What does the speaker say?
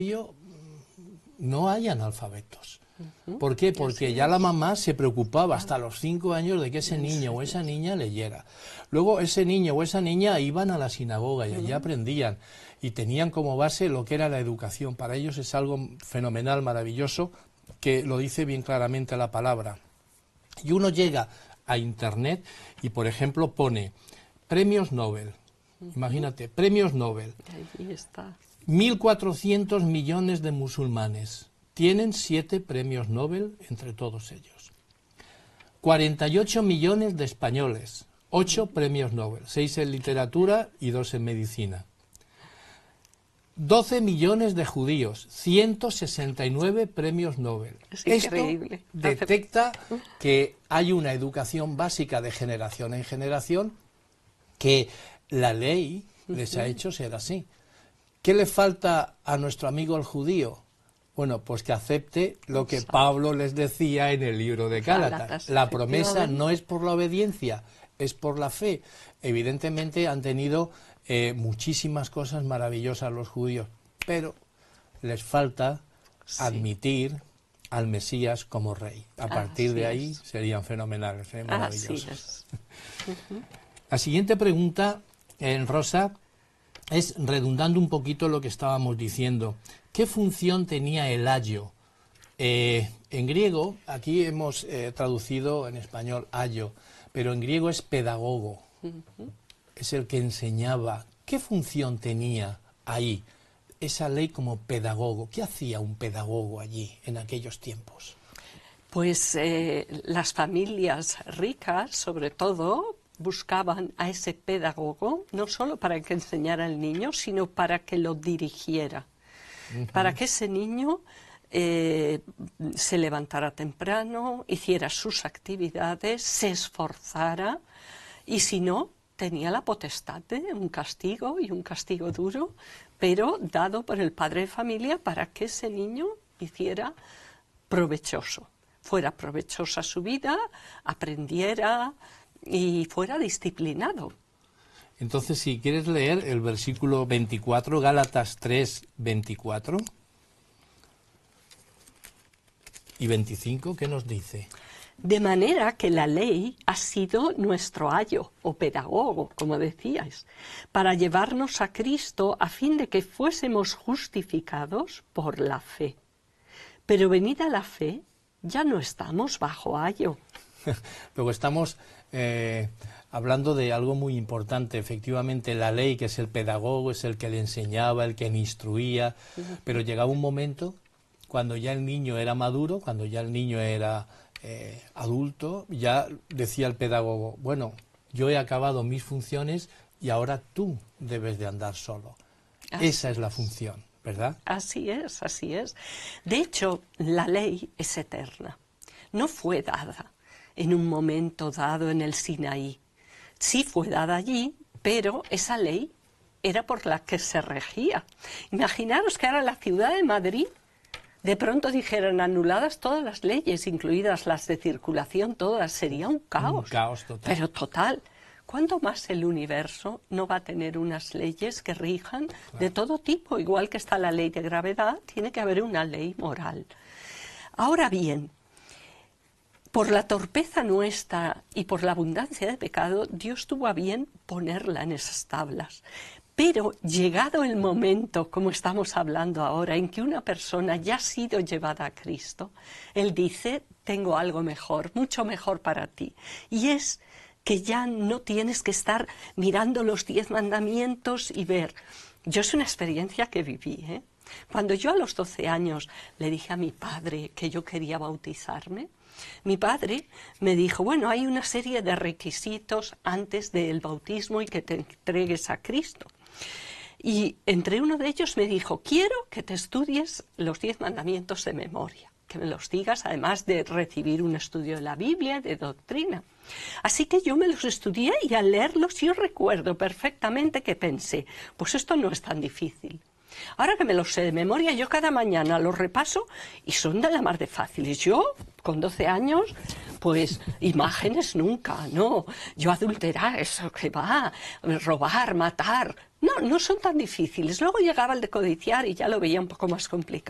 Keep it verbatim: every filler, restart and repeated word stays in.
no hay analfabetos. ¿Por qué? Porque ya la mamá se preocupaba hasta los cinco años de que ese niño o esa niña leyera. Luego ese niño o esa niña iban a la sinagoga y allí aprendían y tenían como base lo que era la educación. Para ellos es algo fenomenal, maravilloso, que lo dice bien claramente la palabra. Y uno llega a Internet y, por ejemplo, pone premios Nobel. Imagínate, premios Nobel. Ahí está. mil cuatrocientos millones de musulmanes. Tienen siete premios Nobel entre todos ellos. cuarenta y ocho millones de españoles, ocho premios Nobel, seis en literatura y dos en medicina. doce millones de judíos, ciento sesenta y nueve premios Nobel. Es Esto increíble. detecta que hay una educación básica de generación en generación, que la ley les ha hecho ser así. ¿Qué le falta a nuestro amigo el judío? Bueno, pues que acepte lo que Pablo les decía en el libro de Gálatas. La promesa no es por la obediencia, es por la fe. Evidentemente han tenido eh, muchísimas cosas maravillosas los judíos, pero les falta sí. admitir al Mesías como rey. A partir Así de ahí es. serían fenomenales, ¿eh? maravillosos. Uh-huh. La siguiente pregunta, en Rosa, es redundando un poquito lo que estábamos diciendo. ¿Qué función tenía el ayo? Eh, en griego, aquí hemos eh, traducido en español ayo, pero en griego es pedagogo. Uh-huh. Es el que enseñaba. ¿Qué función tenía ahí esa ley como pedagogo? ¿Qué hacía un pedagogo allí en aquellos tiempos? Pues eh, las familias ricas, sobre todo, buscaban a ese pedagogo no solo para que enseñara al niño, sino para que lo dirigiera. Uh-huh. Para que ese niño eh, se levantara temprano, hiciera sus actividades, se esforzara y si no, tenía la potestad de un castigo y un castigo duro, pero dado por el padre de familia para que ese niño hiciera provechoso, fuera provechosa su vida, aprendiera y fuera disciplinado. Entonces, si quieres leer el versículo veinticuatro, Gálatas tres, veinticuatro y veinticinco, ¿qué nos dice? De manera que la ley ha sido nuestro ayo o pedagogo, como decíais, para llevarnos a Cristo a fin de que fuésemos justificados por la fe. Pero venida la fe, ya no estamos bajo ayo. Luego estamos eh, hablando de algo muy importante. Efectivamente, la ley, que es el pedagogo, es el que le enseñaba, el que le instruía, uh-huh. pero llegaba un momento cuando ya el niño era maduro, cuando ya el niño era eh, adulto, ya decía el pedagogo, bueno, yo he acabado mis funciones y ahora tú debes de andar solo. Así Esa es la función, ¿verdad? Así es, así es. De hecho, la ley es eterna. No fue dada en un momento dado en el Sinaí. Sí fue dada allí, pero esa ley era por la que se regía. Imaginaros que ahora la ciudad de Madrid de pronto dijeran anuladas todas las leyes, incluidas las de circulación, todas. Sería un caos. Un caos total. Pero total. ¿Cuánto más el universo no va a tener unas leyes que rijan claro. de todo tipo? Igual que está la ley de gravedad, tiene que haber una ley moral. Ahora bien, por la torpeza nuestra y por la abundancia de pecado, Dios tuvo a bien ponerla en esas tablas. Pero llegado el momento, como estamos hablando ahora, en que una persona ya ha sido llevada a Cristo, Él dice, tengo algo mejor, mucho mejor para ti. Y es que ya no tienes que estar mirando los diez mandamientos y ver. Yo es una experiencia que viví, ¿eh? Cuando yo a los doce años le dije a mi padre que yo quería bautizarme, mi padre me dijo, bueno, hay una serie de requisitos antes del bautismo y que te entregues a Cristo. Y entre uno de ellos me dijo, quiero que te estudies los diez mandamientos de memoria, que me los digas además de recibir un estudio de la Biblia, de doctrina. Así que yo me los estudié y al leerlos yo recuerdo perfectamente que pensé, pues esto no es tan difícil. Ahora que me los sé de memoria, yo cada mañana los repaso y son de la mar de fáciles. Yo, con doce años, pues imágenes nunca, no. Yo adulterar, eso que va, robar, matar, No, no son tan difíciles. Luego llegaba el de codiciar y ya lo veía un poco más complicado.